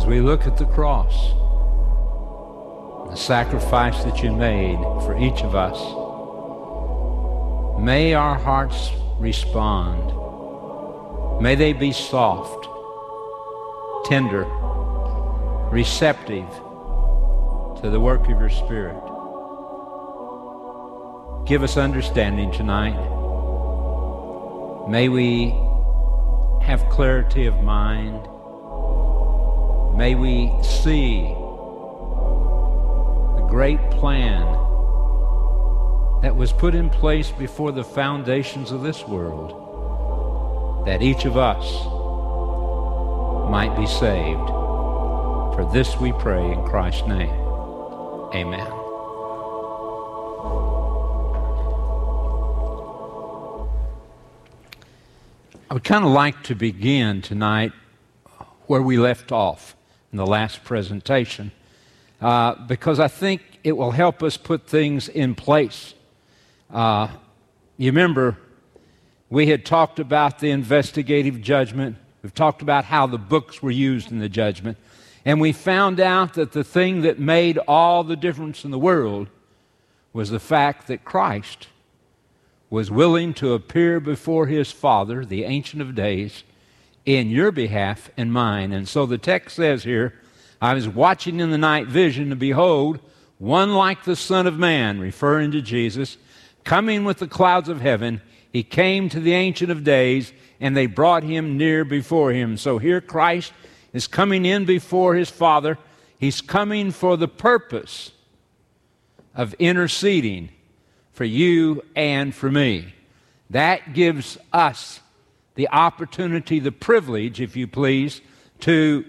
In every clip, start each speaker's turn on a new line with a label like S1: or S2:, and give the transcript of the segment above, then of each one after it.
S1: we look at the cross, the sacrifice that you made for each of us, may our hearts respond. May they be soft, tender, receptive to the work of your Spirit. Give us understanding tonight. May we have clarity of mind. May we see the great plan that was put in place before the foundations of this world, that each of us might be saved. For this we pray in Christ's name. Amen. I would kind of like to begin tonight where we left off in the last presentation, because I think it will help us put things in place. You remember, we had talked about the investigative judgment. We've talked about how the books were used in the judgment. And we found out that the thing that made all the difference in the world was the fact that Christ was willing to appear before his Father, the Ancient of Days, in your behalf and mine. And so the text says here, I was watching in the night vision, and behold, one like the Son of Man, referring to Jesus, coming with the clouds of heaven. He came to the Ancient of Days, and they brought him near before him. So here Christ is coming in before his Father. He's coming for the purpose of interceding for you and for me. That gives us the opportunity, the privilege, if you please, to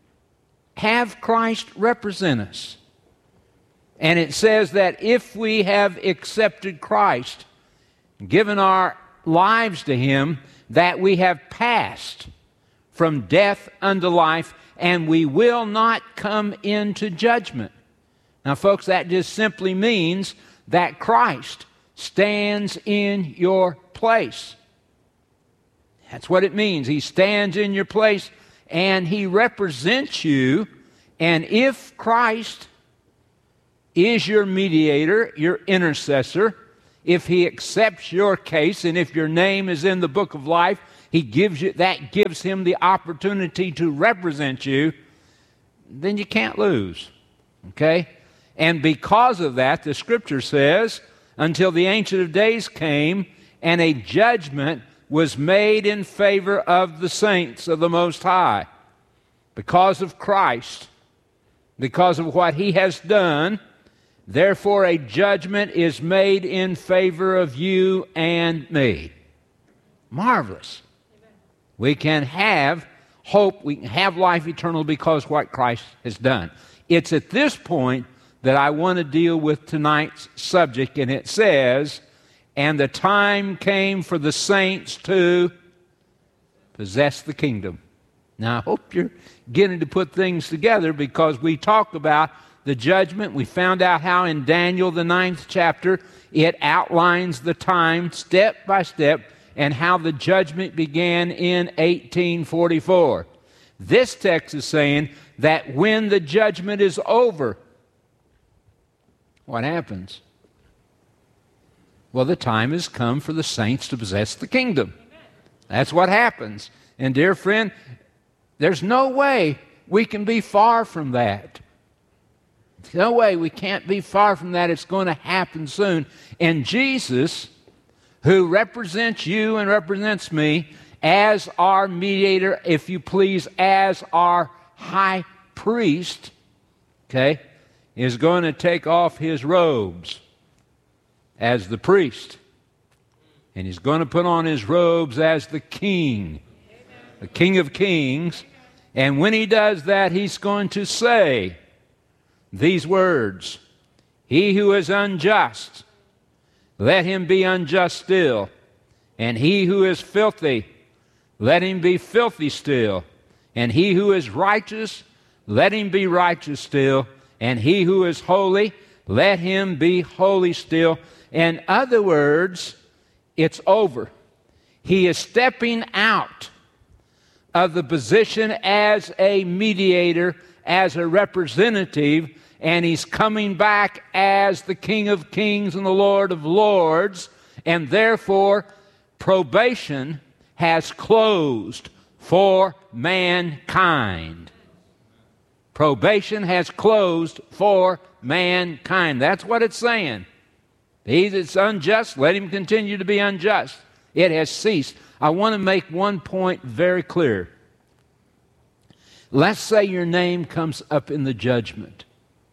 S1: have Christ represent us. And it says that if we have accepted Christ, given our lives to him, that we have passed from death unto life, and we will not come into judgment. Now, folks, that just simply means that Christ stands in your place. That's what it means. He stands in your place, and he represents you. And if Christ is your mediator, your intercessor, if he accepts your case, and if your name is in the book of life, that gives him the opportunity to represent you, then you can't lose. Okay? And because of that, the Scripture says, until the Ancient of Days came, and a judgment was made in favor of the saints of the Most High. Because of Christ, because of what he has done, therefore a judgment is made in favor of you and me. Marvelous. We can have hope, we can have life eternal because of what Christ has done. It's at this point that I want to deal with tonight's subject, and it says, and the time came for the saints to possess the kingdom. Now, I hope you're getting to put things together, because we talked about the judgment. We found out how in Daniel, the 9th chapter, it outlines the time step by step, and how the judgment began in 1844. This text is saying that when the judgment is over, what happens? Well, the time has come for the saints to possess the kingdom. That's what happens. And dear friend, there's no way we can be far from that. There's no way we can't be far from that. It's going to happen soon. And Jesus, who represents you and represents me as our mediator, if you please, as our high priest, okay, is going to take off his robes as the priest. And he's going to put on his robes as the king, the King of Kings. And when he does that, he's going to say these words, he who is unjust, let him be unjust still. And he who is filthy, let him be filthy still. And he who is righteous, let him be righteous still. And he who is holy, let him be holy still. In other words, it's over. He is stepping out of the position as a mediator, as a representative, and he's coming back as the King of Kings and the Lord of Lords, and therefore probation has closed for mankind. Probation has closed for mankind. That's what it's saying. He that's unjust, let him continue to be unjust. It has ceased. I want to make one point very clear. Let's say your name comes up in the judgment,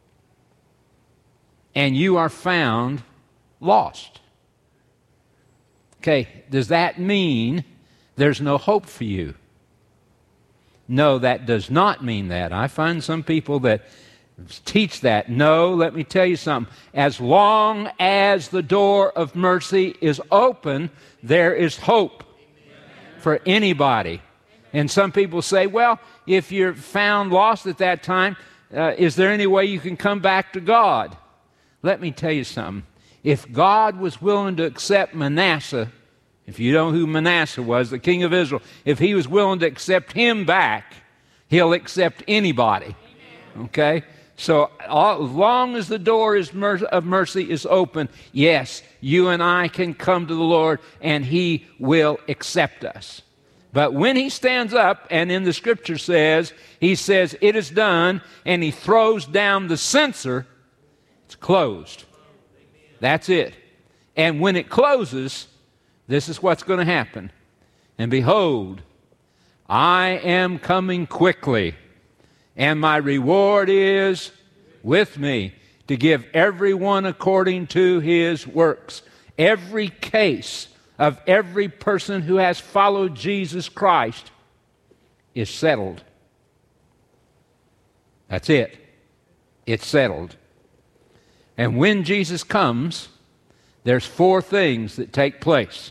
S1: and you are found lost. Okay, does that mean there's no hope for you? No, that does not mean that. I find some people that teach that. No, let me tell you something. As long as the door of mercy is open, there is hope for anybody. And some people say, well, if you're found lost at that time, is there any way you can come back to God? Let me tell you something. If God was willing to accept Manasseh, if you know who Manasseh was, the king of Israel, if he was willing to accept him back, he'll accept anybody. Okay? So as long as the door of mercy is open, yes, you and I can come to the Lord and he will accept us. But when he stands up, and in the scripture says, he says, it is done, and he throws down the censer, it's closed. That's it. And when it closes, this is what's going to happen. And behold, I am coming quickly, and my reward is with me to give everyone according to his works. Every case of every person who has followed Jesus Christ is settled. That's it. It's settled. And when Jesus comes, there's 4 things that take place.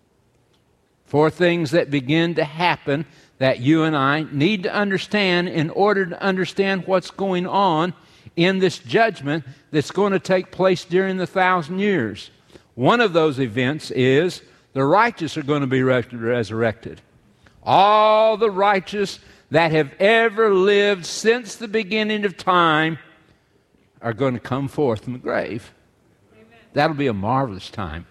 S1: 4 things that begin to happen that you and I need to understand in order to understand what's going on in this judgment that's going to take place during the 1,000 years. One of those events is the righteous are going to be resurrected. All the righteous that have ever lived since the beginning of time are going to come forth from the grave. Amen. That'll be a marvelous time,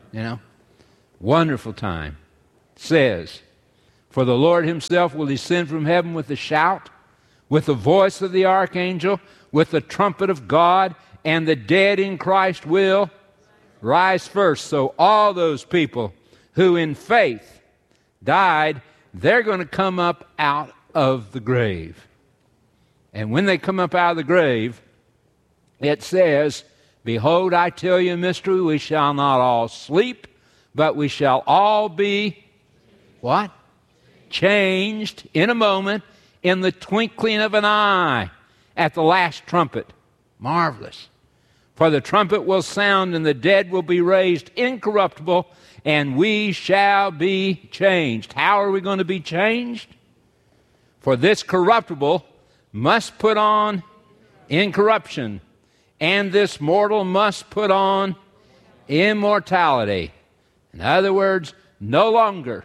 S1: wonderful time. It says, for the Lord himself will descend from heaven with a shout, with the voice of the archangel, with the trumpet of God, and the dead in Christ will rise first. So all those people who in faith died, they're going to come up out of the grave. And when they come up out of the grave, it says, behold, I tell you a mystery, we shall not all sleep, but we shall all be, what? Changed in a moment, in the twinkling of an eye, at the last trumpet. Marvelous. For the trumpet will sound, and the dead will be raised incorruptible, and we shall be changed. How are we going to be changed? For this corruptible must put on incorruption, and this mortal must put on immortality. In other words, no longer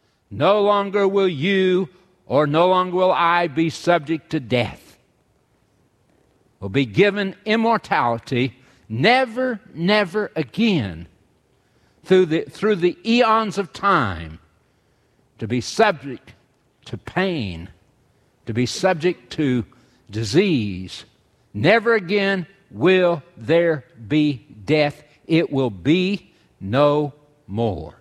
S1: will you or no longer will I be subject to death. We'll be given immortality, never again through the eons of time to be subject to pain, to be subject to disease. Never again will there be death. It will be no more.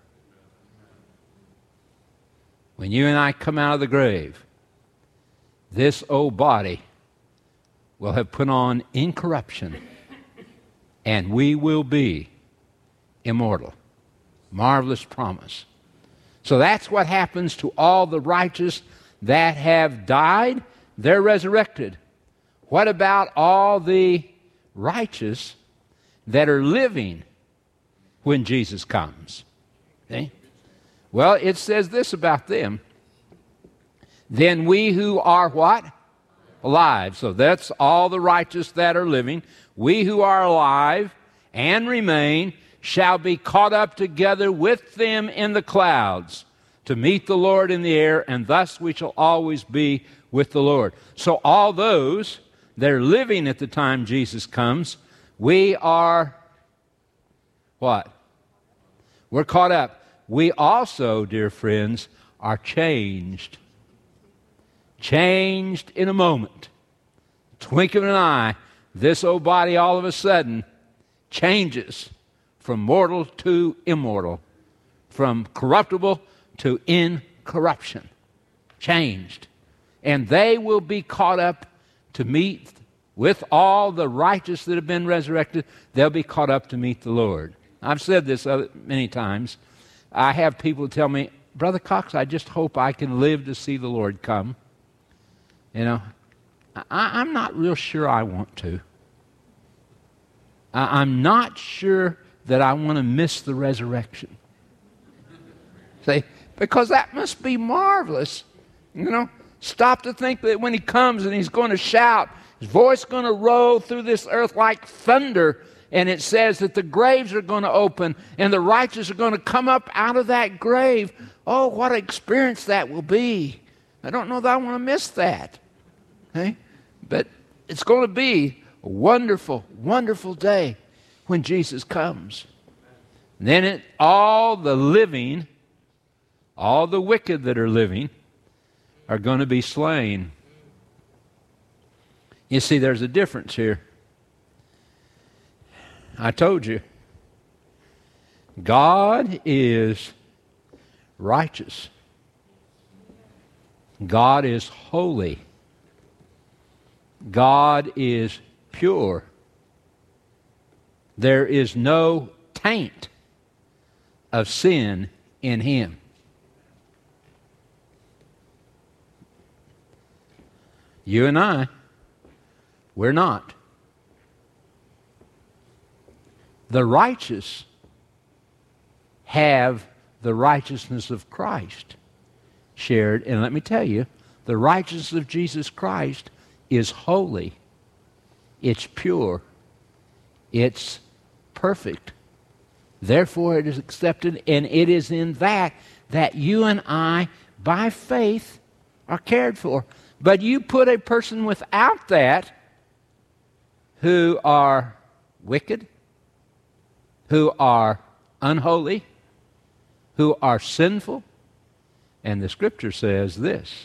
S1: When you and I come out of the grave, this old body will have put on incorruption, and we will be immortal. Marvelous promise. So that's what happens to all the righteous that have died. They're resurrected. What about all the righteous that are living when Jesus comes? Okay? Well, it says this about them. Then we who are what? Alive. So that's all the righteous that are living. We who are alive and remain shall be caught up together with them in the clouds. to meet the Lord in the air, and thus we shall always be with the Lord. So all those that are living at the time Jesus comes, we are what? We're caught up. We also, dear friends, are changed. Changed in a moment. Twinkling of an eye, this old body all of a sudden changes from mortal to immortal, from corruptible to incorruption. Changed. And they will be caught up to meet with all the righteous that have been resurrected. They'll be caught up to meet the Lord. I've said this many times. I have people tell me, Brother Cox, I just hope I can live to see the Lord come. You know, I'm not real sure I want to. I'm not sure that I want to miss the resurrection. See, because that must be marvelous. You know, stop to think that when he comes and he's going to shout, his voice is going to roll through this earth like thunder, and it says that the graves are going to open and the righteous are going to come up out of that grave. Oh, what an experience that will be. I don't know that I want to miss that. Okay? But it's going to be a wonderful, wonderful day when Jesus comes. And then all the living, all the wicked that are living, are going to be slain. You see, there's a difference here. I told you, God is righteous. God is holy. God is pure. There is no taint of sin in him. You and I, we're not. The righteous have the righteousness of Christ shared. And let me tell you, the righteousness of Jesus Christ is holy. It's pure. It's perfect. Therefore, it is accepted, and it is in that you and I, by faith, are cared for. But you put a person without that, who are wicked, who are unholy, who are sinful, and the Scripture says this: